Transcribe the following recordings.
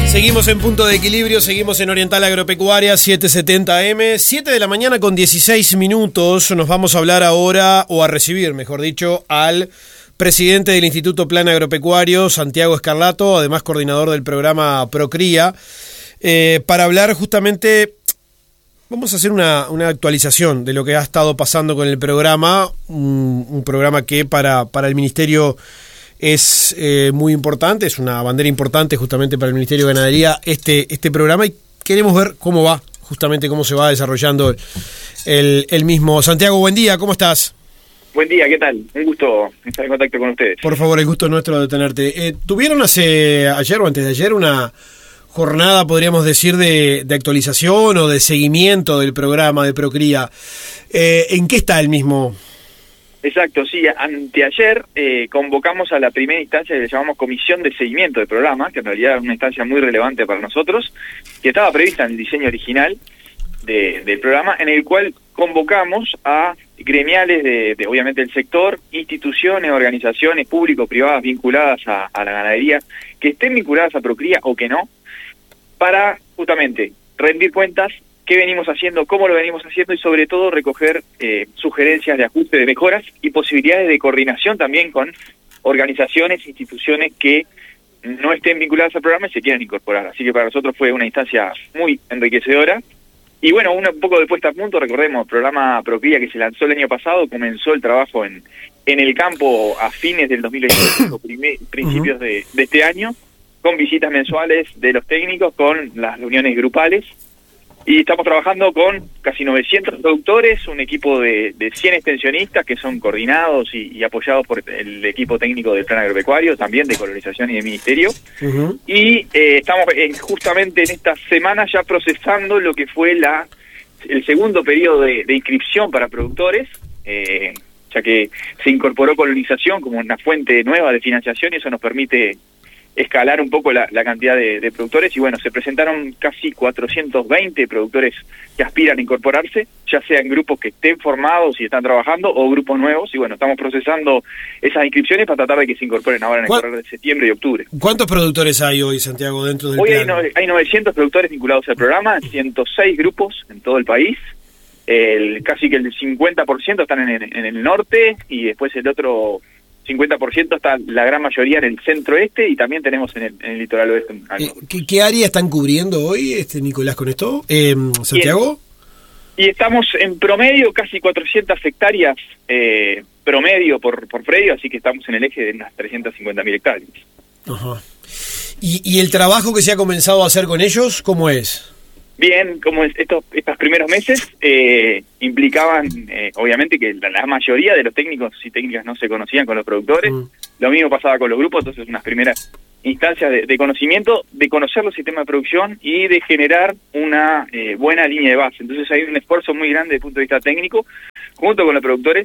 Seguimos en Punto de Equilibrio, seguimos en Oriental Agropecuaria, 770M, 7 de la mañana con 16 minutos. Nos vamos a hablar ahora, o a recibir, mejor dicho, al presidente del Instituto Plan Agropecuario, Santiago Scarlato, además coordinador del programa Procría, para hablar justamente, vamos a hacer una actualización de lo que ha estado pasando con el programa, un programa que para el Ministerio es muy importante, es una bandera importante justamente para el Ministerio de Ganadería este programa, y queremos ver cómo va, justamente cómo se va desarrollando el mismo. Santiago, buen día, ¿cómo estás? Buen día, ¿qué tal? Un gusto estar en contacto con ustedes. Por favor, el gusto es nuestro de tenerte. Tuvieron ayer o antes de ayer una jornada, podríamos decir, de actualización o de seguimiento del programa de Procría. ¿En qué está el mismo? Exacto, sí, anteayer convocamos a la primera instancia que le llamamos Comisión de Seguimiento del Programa, que en realidad es una instancia muy relevante para nosotros, que estaba prevista en el diseño original del programa, en el cual convocamos a gremiales de obviamente del sector, instituciones, organizaciones público-privadas vinculadas a la ganadería, que estén vinculadas a Procría o que no, para justamente rendir cuentas, qué venimos haciendo, cómo lo venimos haciendo y sobre todo recoger sugerencias de ajuste, de mejoras y posibilidades de coordinación también con organizaciones, instituciones que no estén vinculadas al programa y se quieran incorporar. Así que para nosotros fue una instancia muy enriquecedora. Y bueno, un poco de puesta a punto, recordemos, el programa Procría que se lanzó el año pasado, comenzó el trabajo en el campo a fines del 2025, principios de este año, con visitas mensuales de los técnicos, con las reuniones grupales. Y estamos trabajando con casi 900 productores, un equipo de 100 extensionistas que son coordinados y apoyados por el equipo técnico del Plan Agropecuario, también de colonización y de ministerio. Y estamos justamente en esta semana ya procesando lo que fue el segundo periodo de inscripción para productores, ya que se incorporó colonización como una fuente nueva de financiación y eso nos permite escalar un poco la cantidad de productores. Y bueno, se presentaron casi 420 productores que aspiran a incorporarse, ya sean grupos que estén formados y están trabajando o grupos nuevos, y bueno, estamos procesando esas inscripciones para tratar de que se incorporen ahora en el correr de septiembre y octubre. ¿Cuántos productores hay hoy, Santiago, dentro del plan? Hoy hay 900 productores vinculados al programa, 106 grupos en todo el país, casi que el 50% están en el norte y después el otro 50% está la gran mayoría en el centro-este y también tenemos en el litoral oeste. ¿Qué área están cubriendo hoy, Nicolás, con esto? ¿Santiago? Y estamos en promedio casi 400 hectáreas promedio por predio, así que estamos en el eje de unas 350.000 hectáreas. Ajá. ¿Y el trabajo que se ha comenzado a hacer con ellos, cómo es? Bien, como estos primeros meses implicaban, obviamente, que la mayoría de los técnicos y técnicas no se conocían con los productores. Lo mismo pasaba con los grupos, entonces unas primeras instancias de conocimiento, de conocer los sistemas de producción y de generar una buena línea de base. Entonces hay un esfuerzo muy grande desde el punto de vista técnico, junto con los productores,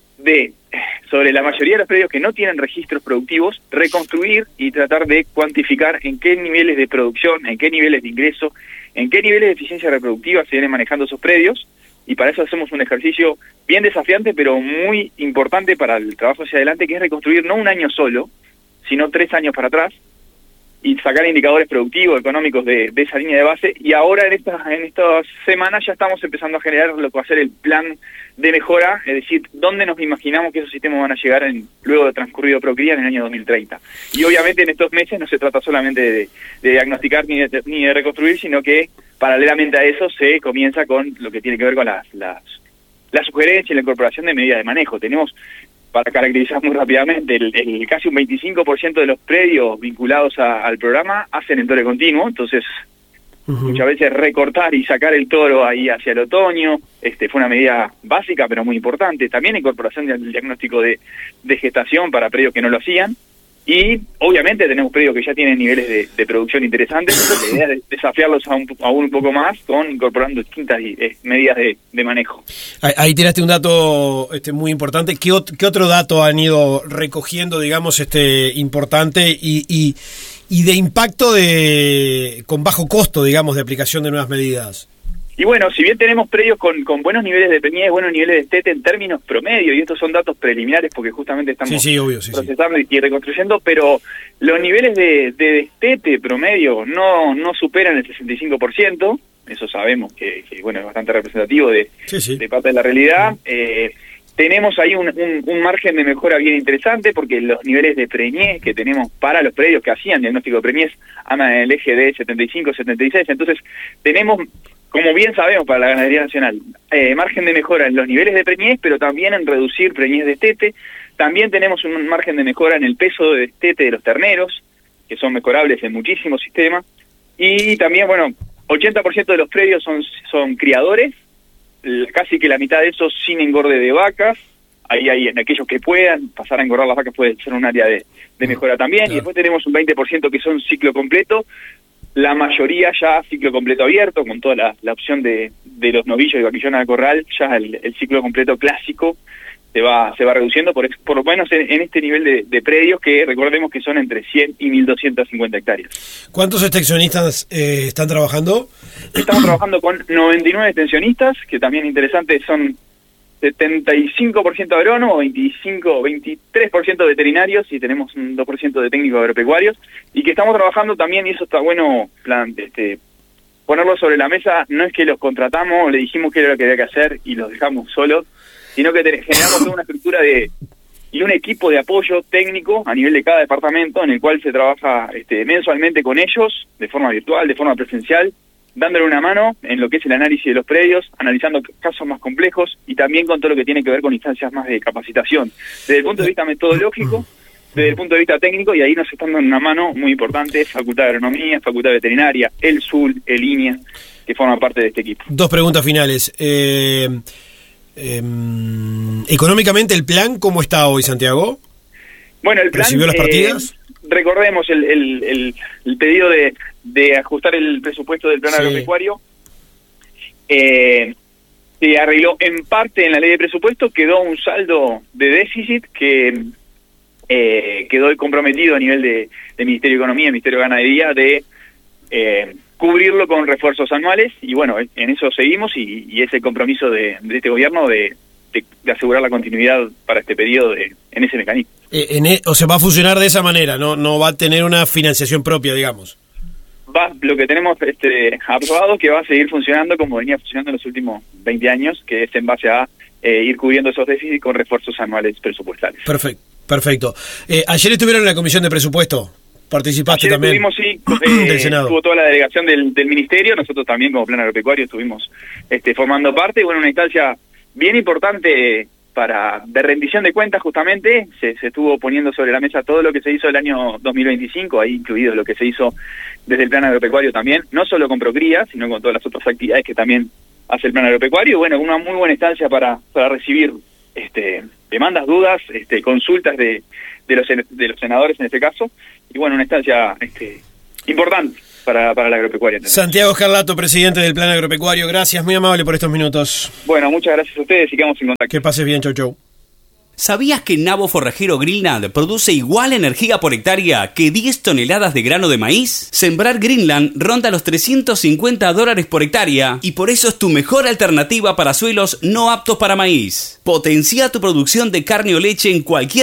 sobre la mayoría de los predios que no tienen registros productivos, reconstruir y tratar de cuantificar en qué niveles de producción, en qué niveles de ingreso, en qué niveles de eficiencia reproductiva se vienen manejando esos predios, y para eso hacemos un ejercicio bien desafiante, pero muy importante para el trabajo hacia adelante, que es reconstruir no un año solo, sino 3 años para atrás, y sacar indicadores productivos, económicos de esa línea de base. Y ahora en estas semanas ya estamos empezando a generar lo que va a ser el plan de mejora, es decir, dónde nos imaginamos que esos sistemas van a llegar luego de transcurrido Procría en el año 2030. Y obviamente en estos meses no se trata solamente de diagnosticar ni de reconstruir, sino que paralelamente a eso se comienza con lo que tiene que ver con la sugerencia y la incorporación de medidas de manejo. Tenemos, para caracterizar muy rápidamente, casi un 25% de los predios vinculados al programa hacen entore continuo, entonces muchas veces recortar y sacar el toro ahí hacia el otoño, fue una medida básica pero muy importante. También incorporación del diagnóstico de gestación para predios que no lo hacían, y obviamente tenemos predios que ya tienen niveles de producción interesantes. La idea es desafiarlos aún un poco más, incorporando distintas medidas de manejo. Ahí tiraste un dato muy importante. ¿Qué otro dato han ido recogiendo, digamos, importante y de impacto con bajo costo, digamos, de aplicación de nuevas medidas? Y bueno, si bien tenemos predios con buenos niveles de preñez, buenos niveles de destete en términos promedio, y estos son datos preliminares porque justamente estamos procesando y reconstruyendo, pero los niveles de destete promedio no superan el 65%, eso sabemos que bueno, es bastante representativo de parte de la realidad. Tenemos ahí un margen de mejora bien interesante porque los niveles de preñez que tenemos para los predios que hacían diagnóstico de preñez andan en el eje de 75-76, entonces tenemos, como bien sabemos para la ganadería nacional, margen de mejora en los niveles de preñez, pero también en reducir preñez de destete. También tenemos un margen de mejora en el peso de destete de los terneros, que son mejorables en muchísimos sistemas. Y también, bueno, 80% de los predios son criadores, casi que la mitad de esos sin engorde de vacas. Ahí en aquellos que puedan pasar a engordar las vacas puede ser un área de mejora también. Claro. Y después tenemos un 20% que son ciclo completo, la mayoría ya ciclo completo abierto, con toda la opción de los novillos y vaquillonas de corral. Ya el ciclo completo clásico se va reduciendo, por lo menos en este nivel de predios, que recordemos que son entre 100 y 1.250 hectáreas. ¿Cuántos extensionistas están trabajando? Estamos trabajando con 99 extensionistas, que también interesante, son 75% agrónomos, 23% veterinarios y tenemos un 2% de técnicos agropecuarios, y que estamos trabajando también, y eso está bueno ponerlo sobre la mesa. No es que los contratamos, le dijimos qué era lo que había que hacer y los dejamos solos, sino que generamos toda una estructura y un equipo de apoyo técnico a nivel de cada departamento, en el cual se trabaja mensualmente con ellos, de forma virtual, de forma presencial, dándole una mano en lo que es el análisis de los predios, analizando casos más complejos y también con todo lo que tiene que ver con instancias más de capacitación, desde el punto de vista metodológico, desde el punto de vista técnico, y ahí nos están dando una mano muy importante Facultad de Agronomía, Facultad Veterinaria, el SUL, el INEA, que forman parte de este equipo. Dos preguntas finales. Económicamente, ¿el plan cómo está hoy, Santiago? Bueno, el plan... ¿Recibió las partidas? Recordemos el pedido de ajustar el presupuesto del plan agropecuario. Se arregló en parte en la ley de presupuesto, quedó un saldo de déficit que quedó comprometido a nivel de Ministerio de Economía, Ministerio de Ganadería, de cubrirlo con refuerzos anuales, y bueno, en eso seguimos, y es el compromiso de este gobierno de asegurar la continuidad para este periodo en ese mecanismo. O sea, va a funcionar de esa manera, no va a tener una financiación propia, digamos. Lo que tenemos aprobado, que va a seguir funcionando como venía funcionando en los últimos 20 años, que es en base a ir cubriendo esos déficits con refuerzos anuales presupuestales. Perfecto. Ayer estuvieron en la comisión de presupuesto. ¿Participaste ayer también? Estuvimos, del Senado. Estuvo toda la delegación del Ministerio, nosotros también como Plan Agropecuario estuvimos formando parte, bueno, una instancia bien importante de rendición de cuentas. Justamente se estuvo poniendo sobre la mesa todo lo que se hizo el año 2025, ahí incluido lo que se hizo desde el Plan Agropecuario también, no solo con Procría, sino con todas las otras actividades que también hace el Plan Agropecuario. Bueno, una muy buena instancia para recibir demandas, dudas, consultas de los senadores en este caso, y bueno, una instancia importante para la agropecuaria. Santiago Scarlato, presidente del Plan Agropecuario, gracias, muy amable por estos minutos. Bueno, muchas gracias a ustedes y quedamos en contacto. Que pases bien, chau. ¿Sabías que Nabo Forrajero Greenland produce igual energía por hectárea que 10 toneladas de grano de maíz? Sembrar Greenland ronda los $350 por hectárea y por eso es tu mejor alternativa para suelos no aptos para maíz. Potencia tu producción de carne o leche en cualquier